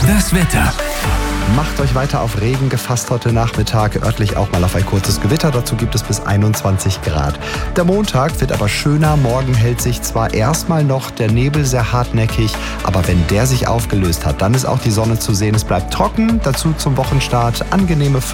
Das Wetter. Macht euch weiter auf Regen gefasst heute Nachmittag, örtlich auch mal auf ein kurzes Gewitter, dazu gibt es bis 21 Grad. Der Montag wird aber schöner, morgen hält sich zwar erstmal noch der Nebel sehr hartnäckig, aber wenn der sich aufgelöst hat, dann ist auch die Sonne zu sehen, es bleibt trocken, dazu zum Wochenstart angenehme